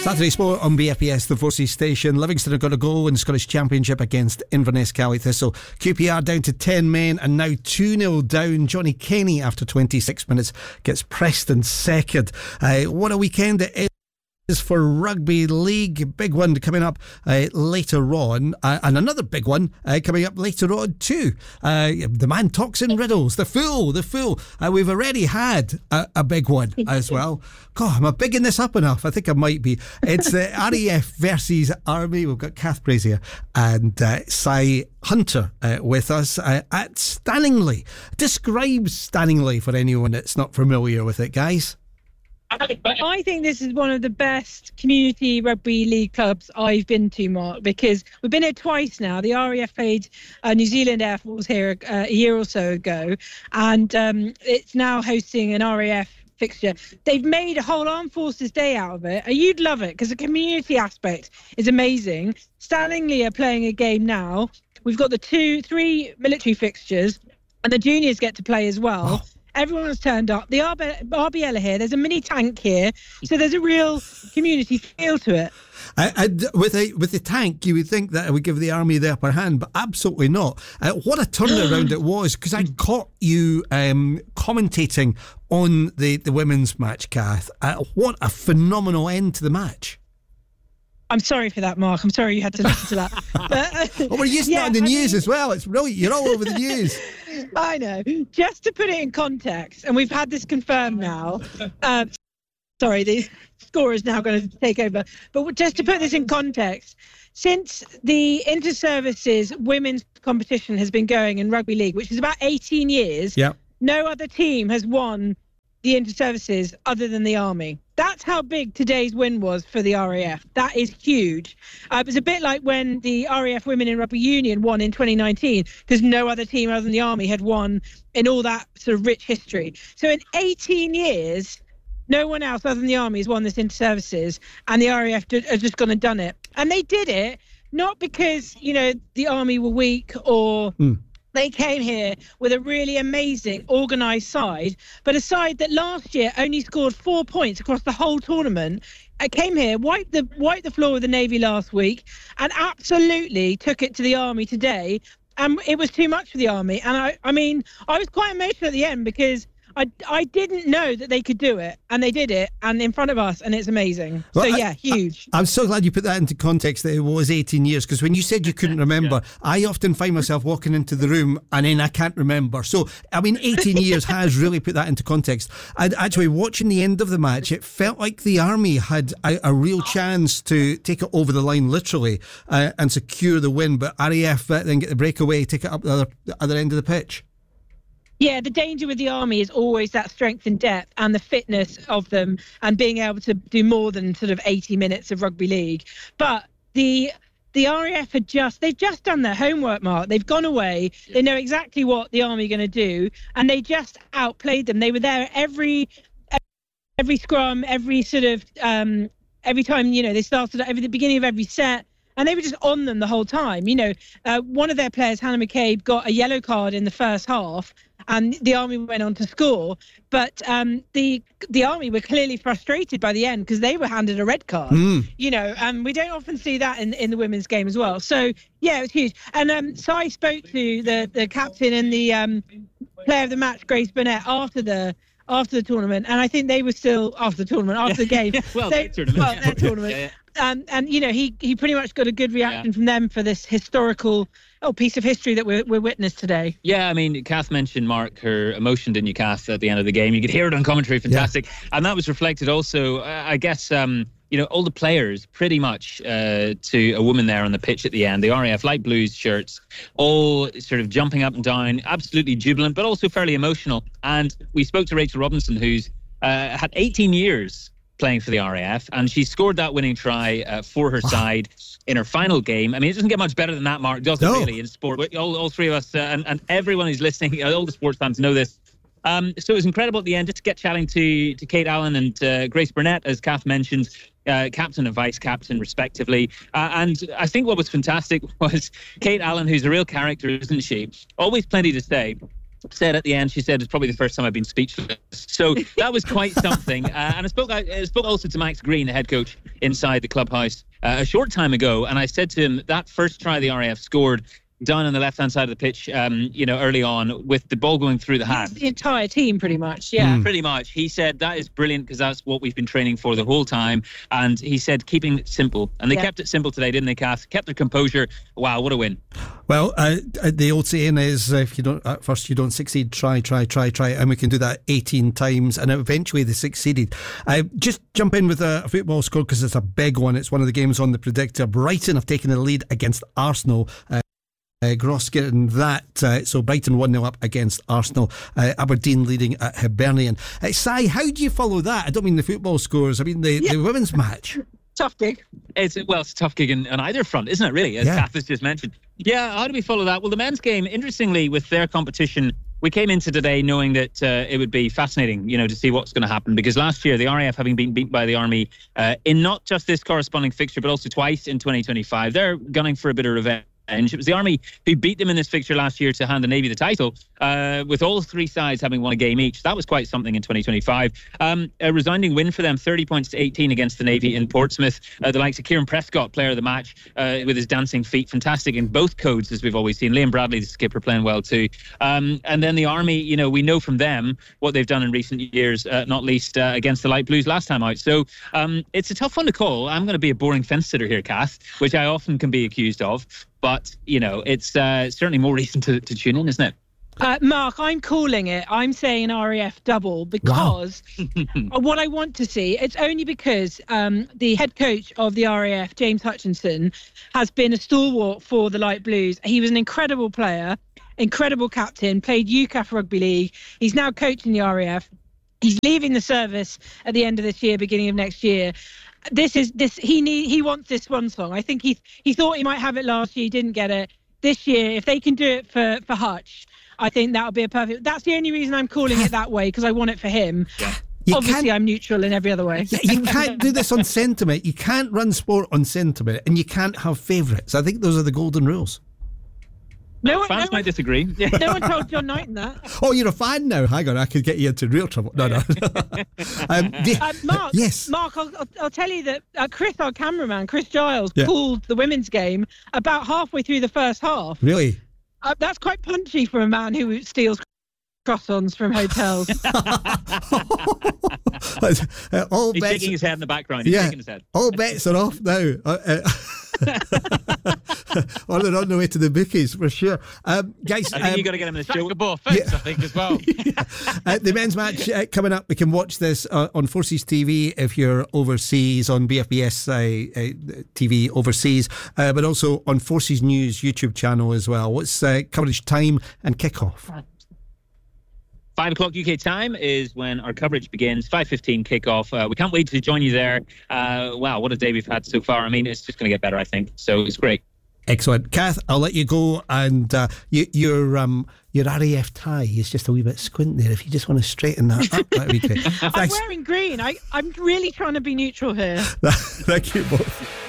Saturday Sport on BFBS, the Forces station. Livingston have got a goal in the Scottish Championship against Inverness Cally Thistle. QPR down to 10 men and now 2-0 down. Johnny Kenny, after 26 minutes, gets Preston second. What a weekend it is for Rugby League. Big one coming up later on, and another big one coming up later on too. The man talks in riddles. The fool. We've already had a big one as well. God, am I bigging this up enough? I think I might be. It's the RAF versus Army. We've got Kath Brazier and Cy Hunter with us at Stanningley. Describe Stanningley for anyone that's not familiar with it, guys. I think this is one of the best community rugby league clubs I've been to, Mark, because we've been here twice now. The RAF played New Zealand Air Force here a year or so ago, and it's now hosting an RAF fixture. They've made a whole Armed Forces Day out of it. You'd love it because the community aspect is amazing. Stanningley are playing a game now. We've got the 3 military fixtures, and the juniors get to play as well. Oh. Everyone's turned up. The RBL are here. There's a mini tank here. So there's a real community feel to it. With the tank, you would think that it would give the Army the upper hand, but absolutely not. What a turnaround it was, because I caught you commentating on the women's match, Kath. What a phenomenal end to the match. I'm sorry for that, Mark. I'm sorry you had to listen to that. But, we're using that on the news as well. It's brilliant. You're all over the news. I know. Just to put it in context, and we've had this confirmed now. Sorry, the score is now going to take over. But just to put this in context, since the inter-services women's competition has been going in rugby league, which is about 18 years, no other team has won the inter-services other than the Army. That's how big today's win was for the RAF. That is huge. It was a bit like when the RAF Women in Rugby Union won in 2019, because no other team other than the Army had won in all that sort of rich history. So in 18 years, no one else other than the Army has won this inter-services, and the RAF have just gone and done it. And they did it not because, the Army were weak or... They came here with a really amazing organised side, but a side that last year only scored 4 points across the whole tournament. I came here, wiped the floor with the Navy last week, and absolutely took it to the Army today. And it was too much for the Army. And I mean, I was quite emotional at the end because I didn't know that they could do it, and they did it, and in front of us, and it's amazing. Well, so huge. I'm so glad you put that into context, that it was 18 years, because when you said you couldn't remember, I often find myself walking into the room and then I can't remember. So, I mean, 18 years has really put that into context. And actually, watching the end of the match, it felt like the Army had a real chance to take it over the line, literally, and secure the win, but RAF then get the breakaway, take it up the other end of the pitch. Yeah, the danger with the Army is always that strength and depth and the fitness of them and being able to do more than sort of 80 minutes of rugby league. But the RAF they've just done their homework, Mark. They've gone away. They know exactly what the Army are going to do, and they just outplayed them. They were there every scrum, every sort of every time they started at the beginning of every set. And they were just on them the whole time. One of their players, Hannah McCabe, got a yellow card in the first half, and the Army went on to score. But the Army were clearly frustrated by the end because they were handed a red card. And we don't often see that in the women's game as well. So, yeah, it was huge. And so I spoke to the captain and the player of the match, Grace Burnett, after the tournament, and I think they were still after the game. Their tournament. Yeah. And he pretty much got a good reaction from them for this historical piece of history that we're witness today. Yeah, I mean, Kath mentioned, Mark, her emotion, didn't you, Kath, at the end of the game? You could hear it on commentary, fantastic. Yeah. And that was reflected also, I guess, all the players pretty much to a woman there on the pitch at the end, the RAF light blues shirts, all sort of jumping up and down, absolutely jubilant, but also fairly emotional. And we spoke to Rachel Robinson, who's had 18 years playing for the RAF, and she scored that winning try for her side in her final game. I mean, it doesn't get much better than that, Mark, does it, really, in sport? All three of us and everyone who's listening, all the sports fans know this. So it was incredible at the end, just to get chatting to Kate Allen and Grace Burnett, as Kath mentioned, captain and vice captain respectively. And I think what was fantastic was Kate Allen, who's a real character, isn't she? Always plenty to say. said at the end, she said, it's probably the first time I've been speechless. So that was quite something. And I spoke also to Max Green, the head coach inside the clubhouse, a short time ago. And I said to him, that first try the RAF scored down on the left-hand side of the pitch, early on, with the ball going through the hands. The entire team, pretty much, yeah. Pretty much. He said, that is brilliant, because that's what we've been training for the whole time. And he said, keeping it simple. And they kept it simple today, didn't they, Kath? Kept their composure. Wow, what a win. Well, the old saying is, if you don't at first you don't succeed, try, and we can do that 18 times, and eventually they succeeded. Just jump in with a football score, because it's a big one. It's one of the games on the predictor. Brighton have taken the lead against Arsenal. Gross getting that, so Brighton 1-0 up against Arsenal. Aberdeen leading at Hibernian. Si, how do you follow that? I don't mean the football scores, I mean the women's match. Tough gig. It's a tough gig on either front, isn't it, really, as Kath has just mentioned. Yeah, how do we follow that? Well, the men's game, interestingly, with their competition, we came into today knowing that it would be fascinating, to see what's going to happen, because last year the RAF, having been beaten by the Army in not just this corresponding fixture, but also twice in 2025, they're gunning for a bit of revenge. It was the Army who beat them in this fixture last year to hand the Navy the title, with all three sides having won a game each. That was quite something in 2025. A resounding win for them, 30 points to 18 against the Navy in Portsmouth. The likes of Kieran Prescott, player of the match, with his dancing feet, fantastic in both codes, as we've always seen. Liam Bradley, the skipper, playing well too. And then the Army, we know from them what they've done in recent years, not least against the Light Blues last time out. So it's a tough one to call. I'm going to be a boring fence sitter here, Kath, which I often can be accused of. But, it's certainly more reason to tune in, isn't it? Mark, I'm calling it. I'm saying RAF double, because what I want to see, it's only because the head coach of the RAF, James Hutchinson, has been a stalwart for the Light Blues. He was an incredible player, incredible captain, played UCAF Rugby League. He's now coaching the RAF. He's leaving the service at the end of this year, beginning of next year. He wants this swan song. I think he thought he might have it last year, he didn't get it. This year, if they can do it for Hutch, I think that'll be a perfect. That's the only reason I'm calling it that way, because I want it for him. Yeah. Obviously, I'm neutral in every other way. You can't do this on sentiment. You can't run sport on sentiment, and you can't have favourites. I think those are the golden rules. Fans might disagree. No one told John Knighton that. Oh, you're a fan now? Hang on, I could get you into real trouble. No. Mark, yes. Mark, I'll tell you that Chris, our cameraman, Chris Giles, called the women's game about halfway through the first half. Really? That's quite punchy for a man who steals croissants from hotels. He's shaking his head in the background. He's shaking his head. All bets are off now. Or they're on the way to the bookies for sure. Guys, I think you've got to get him in the show. I think, as well. The men's match coming up. We can watch this on Forces TV if you're overseas, on BFBS TV overseas, but also on Forces News YouTube channel as well. What's coverage time and kick-off? 5 o'clock UK time is when our coverage begins. 5:15 kickoff. We can't wait to join you there. Wow, what a day we've had so far. I mean, it's just going to get better, I think. So it's great. Excellent. Kath, I'll let you go. And your RAF tie is just a wee bit squint there. If you just want to straighten that up, that would be great. I'm wearing green. I'm really trying to be neutral here. Thank you both.